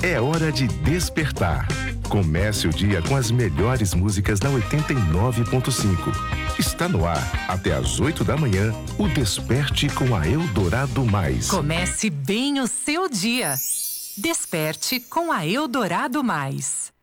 É hora de despertar. Comece o dia com as melhores músicas da 89.5. Está no ar, até às 8 da manhã, o Desperte com a Eldorado Mais. Comece bem o seu dia. Desperte com a Eldorado Mais.